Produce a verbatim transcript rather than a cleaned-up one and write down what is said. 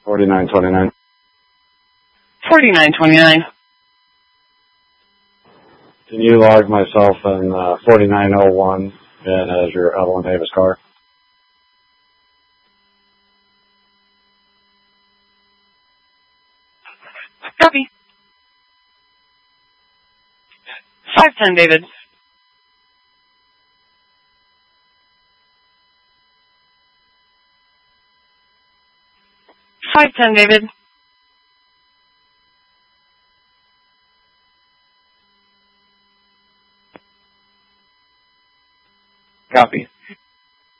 forty-nine twenty-nine. forty-nine twenty-nine. Can you log myself in uh, forty-nine oh one and as your Evelyn Davis car? Copy. five ten, David. five ten, David. Copy.